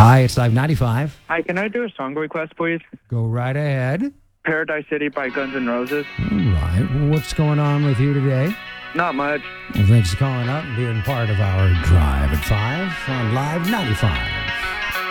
Hi, it's Live 95. Hi, can I do a song request, please? Go right ahead. Paradise City by Guns N' Roses. All right. Well, what's going on with you today? Not much. Well, thanks for calling up and being part of our Drive at 5 on Live 95.